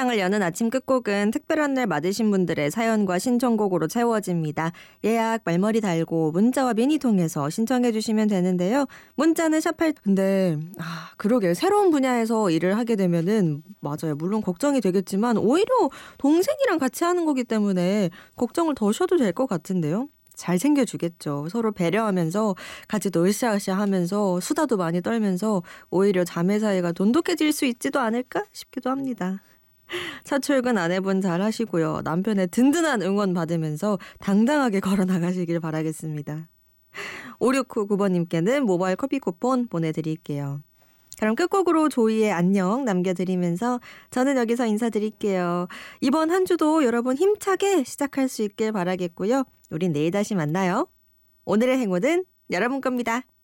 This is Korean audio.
세상을 여는 아침 끝곡은 특별한 날 맞으신 분들의 사연과 신청곡으로 채워집니다. 예약 말머리 달고 문자와 미니 통해서 신청해 주시면 되는데요. 문자는 샵8. 근데 그러게요. 새로운 분야에서 일을 하게 되면은 맞아요. 물론 걱정이 되겠지만 오히려 동생이랑 같이 하는 거기 때문에 걱정을 더 쉬어도 될 것 같은데요. 잘 챙겨주겠죠. 서로 배려하면서 같이 또 으쌰으쌰 하면서 수다도 많이 떨면서 오히려 자매 사이가 돈독해질 수 있지도 않을까 싶기도 합니다. 첫 출근 아내분 잘 하시고요. 남편의 든든한 응원 받으면서 당당하게 걸어 나가시길 바라겠습니다. 5699번님께는 모바일 커피 쿠폰 보내드릴게요. 그럼 끝곡으로 조이의 안녕 남겨드리면서 저는 여기서 인사드릴게요. 이번 한 주도 여러분 힘차게 시작할 수 있길 바라겠고요. 우린 내일 다시 만나요. 오늘의 행운은 여러분 겁니다.